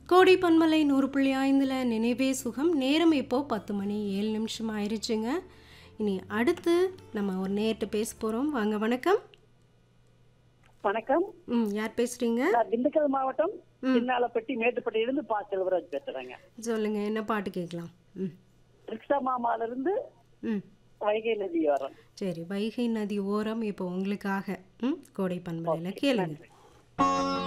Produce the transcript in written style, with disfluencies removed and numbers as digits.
கோடை பன்மலை 100.5ல நினைவே சுகம். நேரம் இப்போ 10 மணி 7 நிமிஷம் ஆயிருச்சுங்க. இனி அடுத்து நம்ம ஒரு நேர்கிட்ட பேச போகிறோம். வாங்க, வணக்கம். வணக்கம். யார் பேசுறீங்க? நான் திண்டுக்கல் மாவட்டம் சின்னாலப்பட்டி மேட்டுப்பட்டியிலிருந்து பா செல்வராஜ் பேசுறேங்க. சொல்லுங்க, என்ன பாட்டு கேட்கலாம்? ரிக்ஷா மாமால இருந்து ம் வைகை நதி ஓரம். சரி, வைகை நதி ஓரம் இப்போ உங்களுக்காக கோடை பன்மலையில் கேளுங்க. நன்றி.